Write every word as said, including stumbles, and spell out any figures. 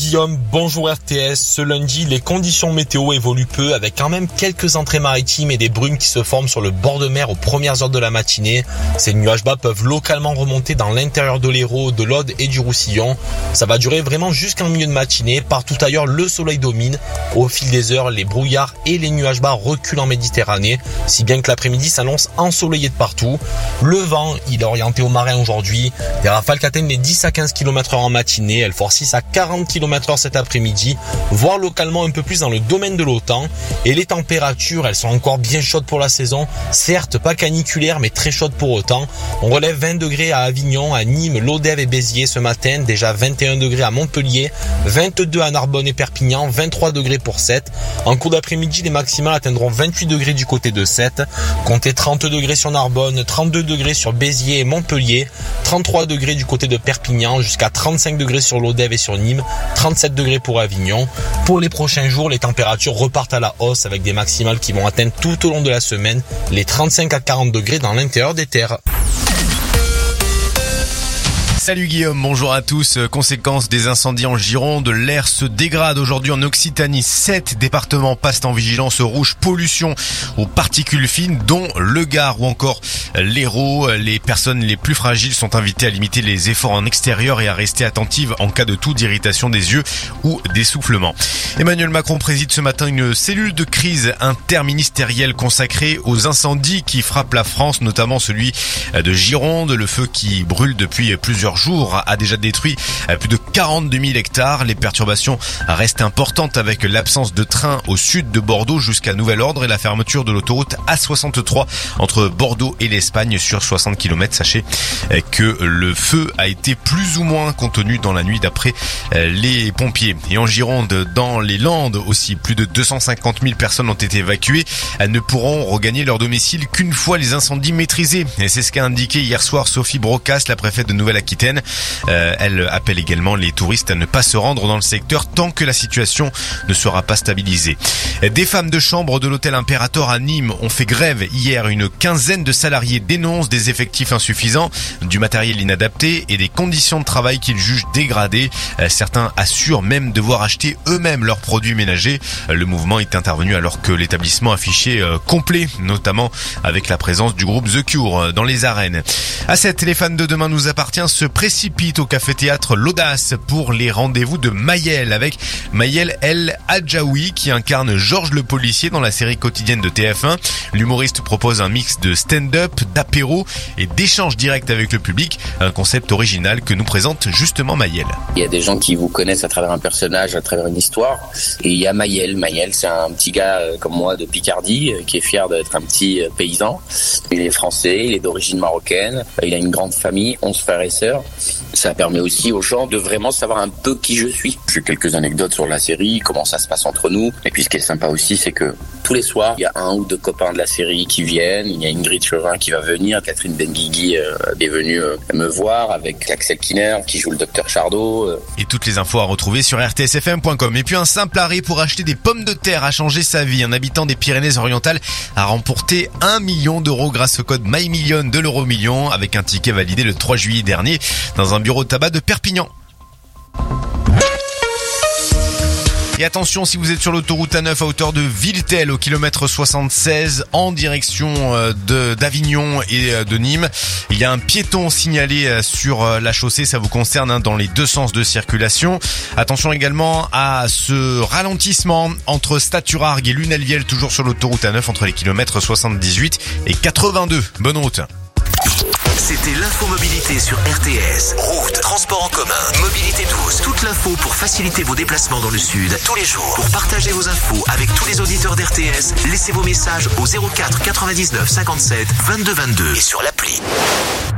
Guillaume, bonjour R T S. Ce lundi, les conditions météo évoluent peu avec quand même quelques entrées maritimes et des brumes qui se forment sur le bord de mer aux premières heures de la matinée. Ces nuages bas peuvent localement remonter dans l'intérieur de l'Hérault, de l'Aude et du Roussillon. Ça va durer vraiment jusqu'en milieu de matinée. Partout ailleurs, le soleil domine. Au fil des heures, les brouillards et les nuages bas reculent en Méditerranée, si bien que l'après-midi s'annonce ensoleillé de partout. Le vent, il est orienté au marin aujourd'hui. Des rafales qui atteignent les dix à quinze kilomètres heure en matinée. Elles forcissent à quarante kilomètres heure cet après-midi, voire localement un peu plus dans le domaine de l'OTAN. Et les températures, elles sont encore bien chaudes pour la saison. Certes, pas caniculaires, mais très chaudes pour autant. On relève vingt degrés à Avignon, à Nîmes, Lodève et Béziers ce matin. Déjà vingt et un degrés à Montpellier, vingt-deux à Narbonne et Perpignan, vingt-trois degrés pour Sète. En cours d'après-midi, les maximales atteindront vingt-huit degrés du côté de Sète. Comptez trente degrés sur Narbonne, trente-deux degrés sur Béziers et Montpellier, trente-trois degrés du côté de Perpignan, jusqu'à trente-cinq degrés sur Lodève et sur Nîmes, trente-sept degrés pour Avignon. Pour les prochains jours, les températures repartent à la hausse avec des maximales qui vont atteindre tout au long de la semaine les trente-cinq à quarante degrés dans l'intérieur des terres. Salut Guillaume, bonjour à tous. Conséquence des incendies en Gironde, l'air se dégrade aujourd'hui en Occitanie. Sept départements passent en vigilance rouge pollution aux particules fines, dont le Gard ou encore l'Hérault. Les personnes les plus fragiles sont invitées à limiter les efforts en extérieur et à rester attentives en cas de toux, d'irritation des yeux ou d'essoufflement. Emmanuel Macron préside ce matin une cellule de crise interministérielle consacrée aux incendies qui frappent la France, notamment celui de Gironde. Le feu qui brûle depuis plusieurs jours a déjà détruit plus de quarante-deux mille hectares. Les perturbations restent importantes avec l'absence de train au sud de Bordeaux jusqu'à nouvel ordre et la fermeture de l'autoroute A soixante-trois entre Bordeaux et l'Espagne sur soixante kilomètres. Sachez que le feu a été plus ou moins contenu dans la nuit d'après les pompiers. Et en Gironde, dans les Landes aussi, plus de deux cent cinquante mille personnes ont été évacuées. Elles ne pourront regagner leur domicile qu'une fois les incendies maîtrisés. Et c'est ce qu'a indiqué hier soir Sophie Brocas, la préfète de Nouvelle-Aquitaine. Euh, elle appelle également les touristes à ne pas se rendre dans le secteur tant que la situation ne sera pas stabilisée. Des femmes de chambre de l'hôtel Imperator à Nîmes ont fait grève hier. Une quinzaine de salariés dénoncent des effectifs insuffisants, du matériel inadapté et des conditions de travail qu'ils jugent dégradées. Certains assurent même devoir acheter eux-mêmes leurs produits ménagers. Le mouvement est intervenu alors que l'établissement affichait complet, notamment avec la présence du groupe The Cure dans les arènes. À sept, les fans de Demain nous appartient se précipite au café-théâtre L'Audace pour les rendez-vous de Maëlle avec Maëlle El Hadjaoui qui incarne Georges le policier dans la série quotidienne de T F un. L'humoriste propose un mix de stand-up, d'apéro et d'échanges directs avec le public, un concept original que nous présente justement Maëlle. Il y a des gens qui vous connaissent à travers un personnage, à travers une histoire, et il y a Maëlle. Maëlle, c'est un petit gars comme moi de Picardie qui est fier d'être un petit paysan. Il est français, il est d'origine marocaine, il a une grande famille, onze frères et sœurs. Ça permet aussi aux gens de vraiment savoir un peu qui je suis. J'ai quelques anecdotes sur la série, comment ça se passe entre nous. Et puis ce qui est sympa aussi, c'est que tous les soirs, il y a un ou deux copains de la série qui viennent. Il y a Ingrid Chauvin qui va venir, Catherine Benguigui euh, est venue euh, me voir avec Axel Kinner qui joue le docteur Chardot. Euh. Et toutes les infos à retrouver sur r t s f m point com. Et puis un simple arrêt pour acheter des pommes de terre a changé sa vie. Un habitant des Pyrénées-Orientales a remporté un million d'euros grâce au code MyMillion de l'Euro-Million avec un ticket validé le trois juillet dernier dans un bureau de tabac de Perpignan. Et attention, si vous êtes sur l'autoroute A neuf à hauteur de Villetel au kilomètre soixante-seize en direction de d'Avignon et de Nîmes, il y a un piéton signalé sur la chaussée, ça vous concerne hein, dans les deux sens de circulation. Attention également à ce ralentissement entre Staturargues et Lunelviel, toujours sur l'autoroute A neuf entre les kilomètres soixante-dix-huit et quatre-vingt-deux. Bonne route. C'était l'infomobilité sur R T S. Route, transport en commun, mobilité douce. Toute l'info pour faciliter vos déplacements dans le sud tous les jours. Pour partager vos infos avec tous les auditeurs d'R T S, laissez vos messages au zéro quatre quatre-vingt-dix-neuf cinquante-sept vingt-deux vingt-deux et sur l'appli.